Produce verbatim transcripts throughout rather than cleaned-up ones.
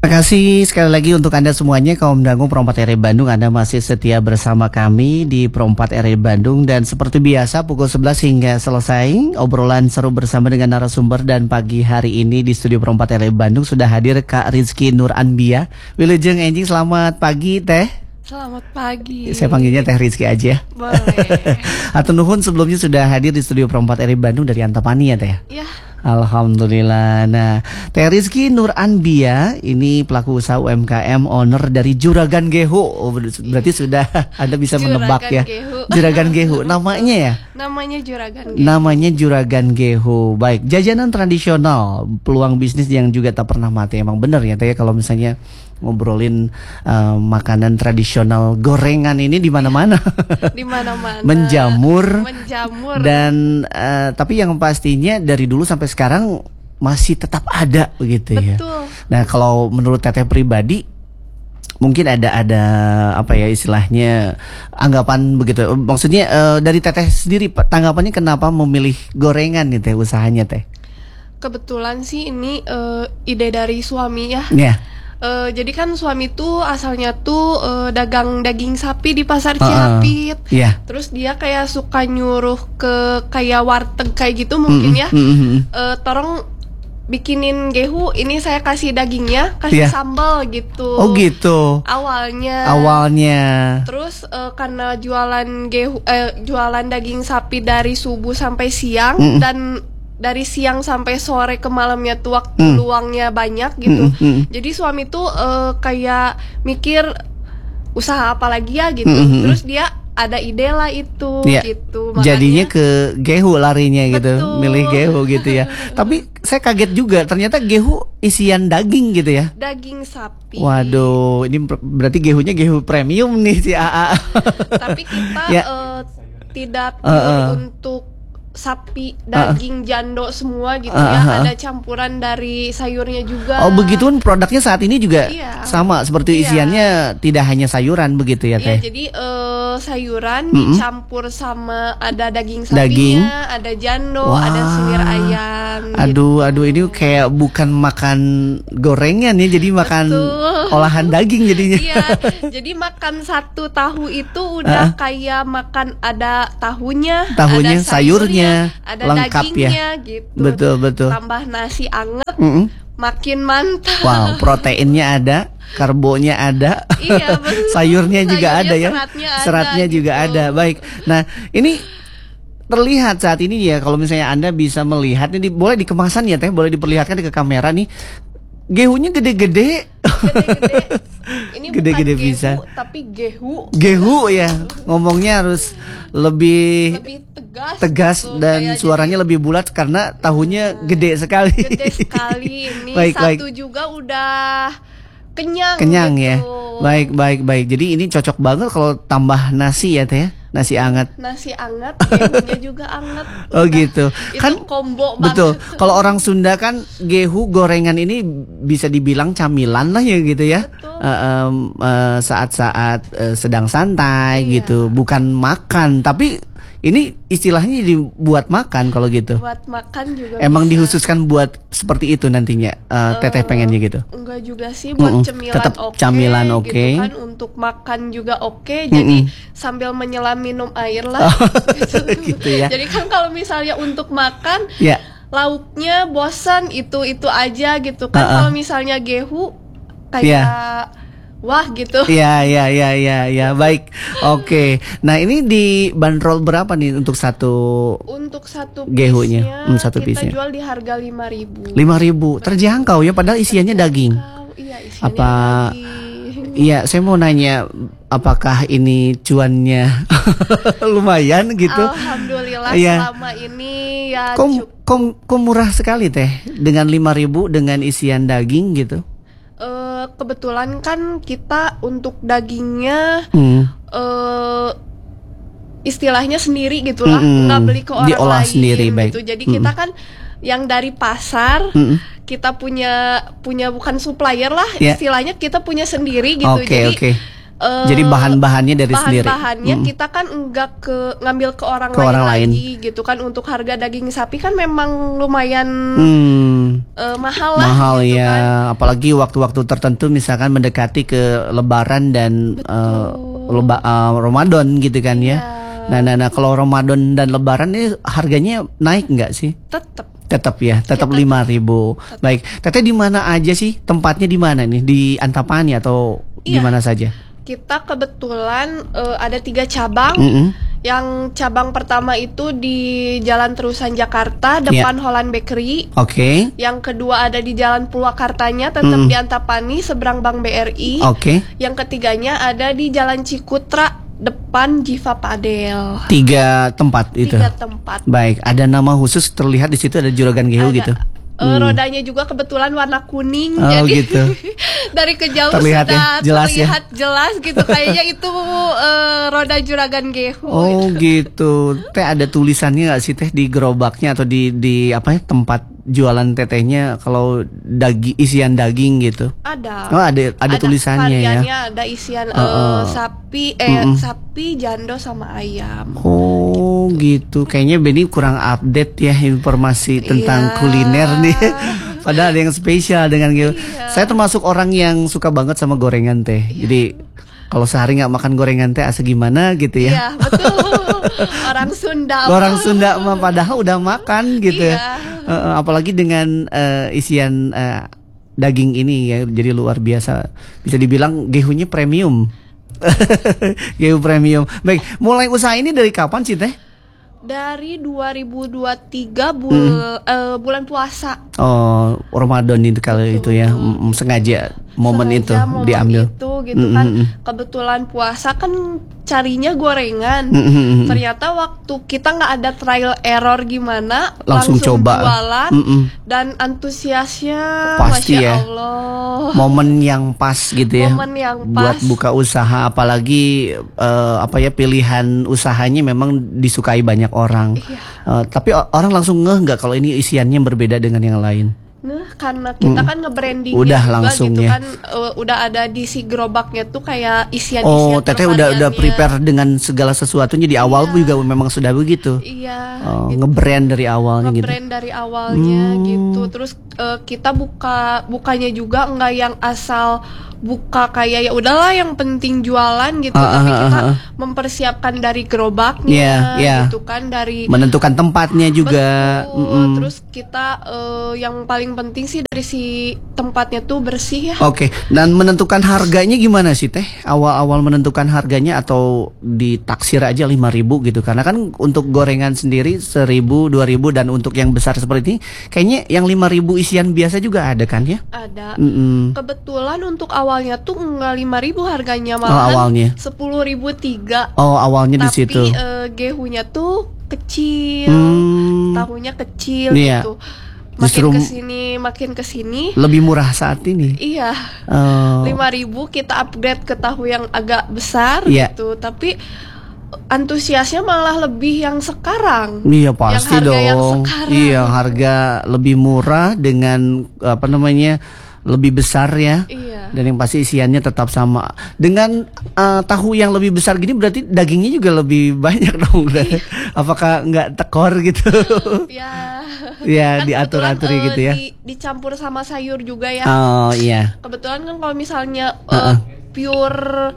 Terima kasih sekali lagi untuk Anda semuanya, kaum dangu Pro empat R I Bandung. Anda masih setia bersama kami di Pro empat R I Bandung. Dan seperti biasa pukul sebelas hingga selesai obrolan seru bersama dengan narasumber. Dan pagi hari ini di studio Pro empat R I Bandung sudah hadir Kak Rizky Nur Anbia. Wilujeng Enjing, selamat pagi Teh. Selamat pagi. Saya panggilnya Teh Rizky aja. Boleh. Atau nuhun sebelumnya sudah hadir di studio Pro empat R I Bandung dari Antapani ya Teh. Ya. Alhamdulillah. Nah, Teh Rizky Nur Anbia ini pelaku usaha U M K M, owner dari Juragan Gehu. Oh, berarti sudah Anda bisa Juragan menebak ya. Gehu. Juragan Gehu namanya ya. Namanya Juragan Gehu. Namanya Juragan Gehu. Baik, jajanan tradisional, peluang bisnis yang juga tak pernah mati. Emang benar ya Teh, kalau misalnya ngobrolin uh, makanan tradisional gorengan ini di mana-mana. Di mana-mana. Menjamur. Menjamur. Dan uh, tapi yang pastinya dari dulu sampai sekarang masih tetap ada begitu ya. Betul. Nah, kalau menurut Teteh pribadi mungkin ada ada apa ya istilahnya anggapan begitu. Maksudnya uh, dari Teteh sendiri tanggapannya kenapa memilih gorengan nih Teh usahanya Teh? Kebetulan sih ini uh, ide dari suami ya. Iya. Yeah. Uh, jadi kan suami tuh asalnya tuh uh, dagang daging sapi di pasar Uh-uh. Cihapit. Yeah. Terus dia kayak suka nyuruh ke kayak warteg kayak gitu mungkin Mm-mm. ya. Mm-mm. Uh, Tolong bikinin gehu, ini saya kasih dagingnya, kasih Yeah. sambal gitu. Oh gitu. Awalnya. Awalnya. Terus uh, karena jualan gehu, eh, jualan daging sapi dari subuh sampai siang Mm-mm. dan dari siang sampai sore ke malamnya tuh waktu Mm. luangnya banyak gitu. Mm-mm. Jadi suami tuh uh, kayak mikir usaha apa lagi ya gitu. Mm-mm. Terus dia ada ide lah itu Ya, gitu. jadinya ke gehu larinya gitu, Betul. milih gehu gitu ya. Tapi saya kaget juga, ternyata gehu isian daging gitu ya. Daging sapi. Waduh, ini ber- berarti gehunya gehu premium nih si A A. Tapi kita Ya. uh, tidak Uh, pure uh. untuk sapi, daging jando semua gitu Uh, ya. uh, uh. Ada campuran dari sayurnya juga. Oh begituan produknya saat ini juga Iya. sama seperti Iya. isiannya tidak hanya sayuran begitu ya Iya, Teh. jadi uh, sayuran Mm-mm. dicampur sama ada daging Daging. sapinya, ada jando, Wah. ada semir ayam. Aduh, gitu. aduh ini kayak bukan makan gorengan ya, jadi makan Betul. olahan daging jadinya. Iya, jadi makan satu tahu itu udah kayak makan ada tahunya, Tahunya, ada sayurnya, ada lengkap ya. dagingnya gitu. Betul, betul. Tambah nasi anget, Mm-mm. makin mantap. Wow, proteinnya ada, karbonya ada, Iya, betul. sayurnya juga Sayurnya, ada ya, seratnya ada, seratnya juga gitu. ada. Baik, nah ini terlihat saat ini ya, kalau misalnya Anda bisa melihat ini, boleh dikemasan ya Teh, boleh diperlihatkan ke kamera nih. Gehunya gede-gede. Gede-gede. Ini Gede-gede bukan gehu, bisa. tapi gehu. Gehu ya, ngomongnya harus lebih Lebih tegas. tegas gitu. dan Kayak suaranya lebih bulat karena tahunya gede sekali. Gede sekali ini. Baik, baik. Satu juga udah kenyang. Kenyang gitu. ya. Baik, baik, baik. Jadi ini cocok banget kalau tambah nasi ya Teh ya? Nasi anget. Nasi anget, gehunya juga anget. Oh Udah, gitu. Itu Kan combo betul. banget. Kalau orang Sunda kan gehu gorengan ini bisa dibilang camilan lah ya gitu ya. Betul. Eh, em, eh, saat-saat eh, sedang santai Iya. gitu, bukan makan, tapi ini istilahnya dibuat makan kalau gitu. Buat makan juga Emang bisa. dihususkan buat seperti itu nantinya, eh, Teteh pengennya gitu. Enggak juga sih, buat Mm-mm. cemilan Tetap oke. camilan oke. Gitu kan, untuk makan juga oke. Jadi sambil menyelam minum air lah. gitu. Gitu ya. Jadi kan kalau misalnya untuk makan Ya. lauknya bosan itu-itu aja gitu kan. Uh-uh. Kalau misalnya gehu kayak wah gitu. Iya, iya, iya, iya, ya. Baik. Oke. Nah, ini dibanderol berapa nih untuk satu Untuk satu Gehunya, piece-nya hmm, satu kita piece-nya. jual di harga lima ribu. lima ribu? Terjangkau ya, padahal isiannya daging. Iya, isiannya Apa- daging. Iya, saya mau nanya, apakah ini cuannya lumayan gitu? Alhamdulillah Iya. selama ini ya Kok, cu- kok, kok murah sekali Teh dengan lima ribu dengan isian daging gitu? eh, kebetulan kan kita untuk dagingnya Hmm. eh istilahnya sendiri gitulah, Mm-mm. nggak beli ke orang Diolah lain sendiri, baik. gitu. Jadi kita kan yang dari pasar Mm-mm. kita punya punya bukan supplier lah, Ya. istilahnya kita punya sendiri gitu. Oke, Jadi oke. eh, Jadi bahan-bahannya dari sendiri. bahan-bahannya Mm. kita kan enggak ke ngambil ke orang Ke lain orang lain. lagi gitu kan. Untuk harga daging sapi kan memang lumayan Hmm. eh, mahal lah Mahal gitu ya, kan. apalagi waktu-waktu tertentu misalkan mendekati ke Lebaran dan eh, leba, eh, Ramadan gitu kan ya. Iya. Nah, nah, nah kalau Ramadan dan Lebaran ini harganya naik nggak sih? Tetep Tetap ya, tetap tetap. lima ribu. Baik, Teteh di mana aja sih? Tempatnya di mana nih? Di Antapani atau di Iya. mana saja? kita kebetulan eh, ada tiga cabang. Mm-mm. Yang cabang pertama itu di Jalan Terusan Jakarta Iya. depan Holland Bakery. Oke, Yang kedua ada di Jalan Purwakartanya tetap Mm. di Antapani seberang Bank B R I. oke. Yang ketiganya ada di Jalan Cikutra depan Jiva Padel. Tiga tempat itu. Tiga tempat. Baik, ada nama khusus terlihat di situ ada juragan Gehu Ada. gitu. Eh, Hmm. rodanya juga kebetulan warna kuning, Oh, jadi gitu. dari kejauh Terlihat ya, sudah jelas ya. terlihat jelas gitu. Kayaknya itu eh, roda juragan Gehu. Oh gitu. Teh ada tulisannya nggak sih teh di gerobaknya atau di di apa ya tempat jualan tetehnya kalau daging isian daging gitu? Ada. Oh ada ada, tulisannya ya. variannya, ada isian eh, Uh-uh. sapi, eh Mm-mm. sapi, jando sama ayam. Oh gitu. Kayaknya Benny kurang update ya informasi tentang Iya. kuliner nih. Padahal ada yang spesial dengan gitu. Iya. Saya termasuk orang yang suka banget sama gorengan teh. Jadi kalau sehari nggak makan gorengan teh asa gimana gitu ya. Iya betul. Orang Sunda. Orang Sunda mah padahal udah makan gitu ya. Iya. Eh, eh, apalagi dengan eh, isian eh, daging ini ya, jadi luar biasa. Bisa dibilang gehunya premium. Gehu premium. Baik, mulai usaha ini dari kapan sih teh? Dari dua ribu dua puluh tiga bul eh, bulan puasa. Oh, Ramadan itu kali itu ya, Mm, mm, sengaja momen itu Sengaja momen diambil. itu gitu Mm, kan. mm, mm. Kebetulan puasa kan carinya gorengan. Mm, mm, mm, mm. Ternyata waktu kita nggak ada trial error gimana, Langsung coba. jualan Mm, mm. dan antusiasnya, Pasti masya ya. Allah. Momen yang pas gitu ya. Momen yang Buat pas. buka usaha, apalagi eh, apa ya pilihan usahanya memang disukai banyak orang. Iya. Eh, tapi o- orang langsung ngeh nggak kalau ini isiannya berbeda dengan yang lain. Nah, karena kita kan nge-brandingnya Udah juga langsung gitu ya. kan, eh, udah ada di si gerobaknya tuh kayak isian-isian Oh, Teteh udah udah pervariannya. prepare dengan segala sesuatunya di awal juga memang sudah begitu. Iya. Oh, gitu. nge-brand dari awalnya gitu. Nge-brand dari awalnya Hmm. gitu. Terus eh, kita buka bukanya juga enggak yang asal buka kayak ya udahlah yang penting jualan gitu, Ah, tapi ah, kita ah, ah. mempersiapkan dari gerobaknya Iya, iya. gitu kan, dari Menentukan tempatnya juga. betul. Mm-mm. Terus kita eh, yang paling penting sih dari si tempatnya tuh bersih ya. Oke, dan menentukan harganya gimana sih Teh? Awal-awal menentukan harganya atau ditaksir aja lima ribu gitu? Karena kan untuk gorengan sendiri seribu, dua ribu, dan untuk yang besar seperti ini kayaknya yang lima ribu isian biasa juga ada kan ya? Ada. Mm-mm. Kebetulan untuk awalnya tuh enggak lima ribu harganya, Oh, malahan awalnya. sepuluh ribu tiga. Oh, awalnya di Tapi situ. eh, gehunya tuh kecil, Hmm, tahunya kecil Iya. gitu. Justru Makin kesini, makin kesini, lebih murah saat ini. iya. Oh, lima ribu kita upgrade ke tahu yang agak besar Iya. gitu. Tapi antusiasnya malah lebih yang sekarang. iya pasti harga yang dong. sekarang. Iya, harga lebih murah dengan apa namanya? Lebih besar ya. Iya. Dan yang pasti isiannya tetap sama. Dengan eh, tahu yang lebih besar gini berarti dagingnya juga lebih banyak dong. Apakah nggak tekor gitu? Ya. Ya Kan diatur-atur kebetulan, eh, gitu ya. di- dicampur sama sayur juga ya. Oh iya. Kebetulan kan kalau misalnya eh, Uh-uh. pure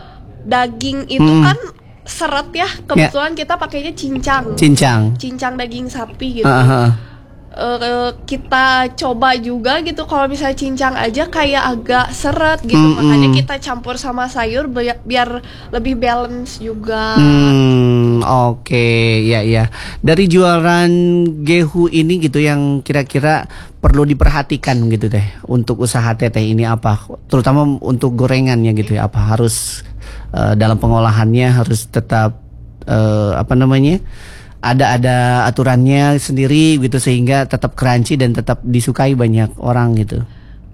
daging itu Mm. kan seret ya. Kebetulan kita pakainya cincang. Cincang. Cincang daging sapi gitu. Ah, ah, ah. Eh, kita coba juga gitu, kalau misalnya cincang aja kayak agak seret gitu. Mm-mm. Makanya kita campur sama sayur bi- biar lebih balance juga. Hmm, oke, ya ya. Dari jualan gehu ini gitu yang kira-kira perlu diperhatikan gitu teh untuk usaha teteh ini apa? Terutama untuk gorengannya gitu ya. Apa harus eh, dalam pengolahannya harus tetap eh, apa namanya? Ada ada aturannya sendiri gitu sehingga tetap crunchy dan tetap disukai banyak orang gitu.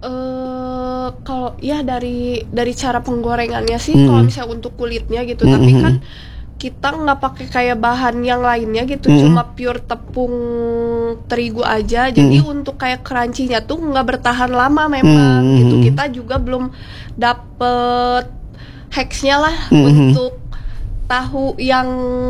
Eh, kalau ya dari dari cara penggorengannya sih, Mm. kalau misalnya untuk kulitnya gitu, Mm, tapi mm, kan kita nggak pakai kayak bahan yang lainnya gitu, Mm. cuma pure tepung terigu aja. Jadi untuk kayak crunchy-nya tuh nggak bertahan lama memang Mm. gitu. Kita juga belum dapet hacksnya lah Mhm. untuk tahu yang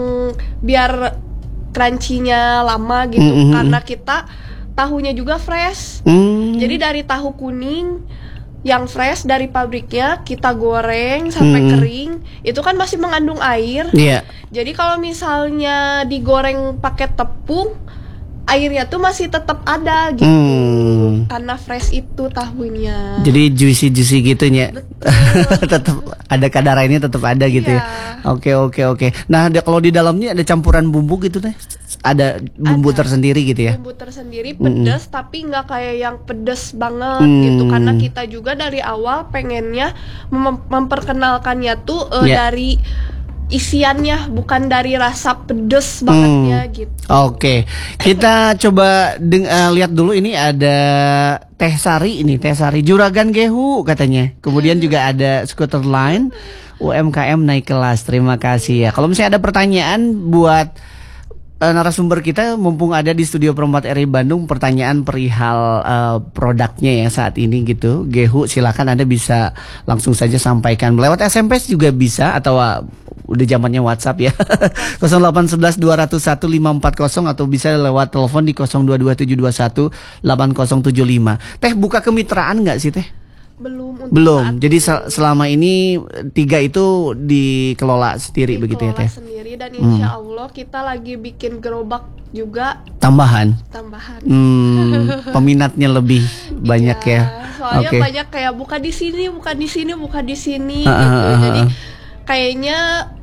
biar crunchy-nya lama gitu, Mhm. karena kita tahunya juga fresh. Hmm. Jadi dari tahu kuning yang fresh dari pabriknya kita goreng sampai Hmm. kering, itu kan masih mengandung air. Iya. Jadi kalau misalnya digoreng pakai tepung, airnya tuh masih tetap ada gitu. Hmm. Karena fresh itu tahunya. Jadi juicy-juicy gitu ya. Tetap ada kadar airnya tetap ada gitu ya. Iya. Oke oke oke. Nah, ada kalau di dalamnya ada campuran bumbu gitu teh. Ada bumbu Ada. tersendiri gitu ya. Bumbu tersendiri pedas, tapi nggak kayak yang pedas banget Hmm. gitu, karena kita juga dari awal pengennya mem- memperkenalkannya tuh eh, Ya. dari isiannya, bukan dari rasa pedas bangetnya Hmm. gitu. Oke, kita coba deng- eh, lihat dulu ini ada Teh Sari ini, Teh Sari Juragan Gehu katanya. Kemudian juga ada Scooter Line U M K M naik kelas. Terima kasih ya. Kalau misalnya ada pertanyaan buat eh, narasumber kita, mumpung ada di studio Perempat R I Bandung, pertanyaan perihal eh, produknya ya saat ini gitu, Gehu, silakan Anda bisa langsung saja sampaikan lewat S M S juga bisa, atau uh, udah zamannya WhatsApp ya. nol delapan satu satu dua nol satu lima empat nol, atau bisa lewat telepon di nol dua dua tujuh dua satu delapan nol tujuh lima. Teh buka kemitraan nggak sih Teh? Belum untuk Belum. saat Jadi ini. sel- selama ini tiga itu dikelola sendiri begitu ya Dikelola Teh? sendiri, dan insya Allah kita lagi bikin gerobak juga Tambahan. tambahan. Hmm, peminatnya lebih banyak Iya, ya. soalnya Oke. banyak kayak buka di sini, buka di sini, buka di sini Ah, ah, gitu. ah, Jadi ah. kayaknya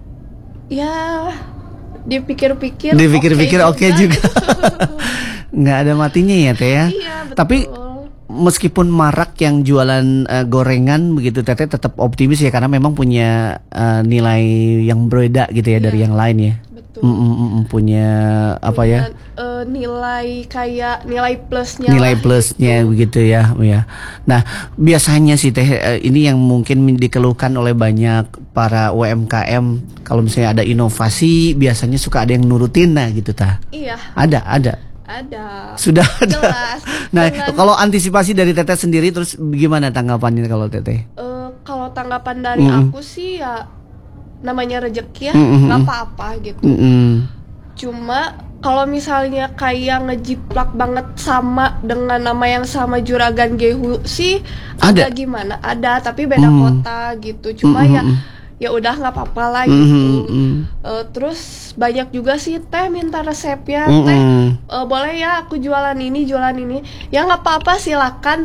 ya dipikir-pikir Dipikir-pikir oke juga. gitu. Nggak ada matinya ya Teh ya. Iya, betul. Tapi meskipun marak yang jualan eh, gorengan begitu, Teteh tetap optimis ya, karena memang punya eh, nilai yang berbeda gitu ya dari Iya. yang lain ya. betul. Mm, mm, mm, mm, punya apa ya? Dan, eh, nilai kayak nilai plusnya Nilai lah plusnya gitu. begitu ya, ya. Nah, biasanya sih Teh, eh, ini yang mungkin dikeluhkan oleh banyak para U M K M, kalau misalnya ada inovasi biasanya suka ada yang nurutin, nah gitu Tah. Iya, Ada, ada. ada. Sudah ada. Jelas. Nah, Dengan- kalau antisipasi dari Teteh sendiri, terus gimana tanggapannya kalau Teteh? Eh, kalau tanggapan dari Mm-mm. aku sih ya, namanya rezeki ya, Mm-mm. nggak apa-apa gitu. Mm-mm. Cuma kalau misalnya kayak ngejiplak banget sama dengan nama yang sama Juragan Gehu sih Ada? agak gimana? Ada, tapi beda Hmm. kota gitu. Cuma Mm, ya mm, mm. ya udah nggak apa-apa lah Mm, gitu. mm, mm. Eh, terus banyak juga sih Teh minta resepnya, Mm, Teh mm. eh, boleh ya aku jualan ini jualan ini, ya nggak apa-apa silakan.